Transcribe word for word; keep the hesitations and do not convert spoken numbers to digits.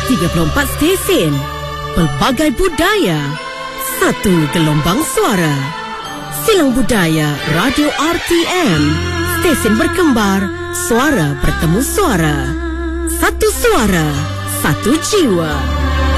tiga puluh empat stesen, pelbagai budaya, satu gelombang suara. Silang Budaya Radio R T M, stesen berkembar, suara bertemu suara. Satu suara, satu jiwa.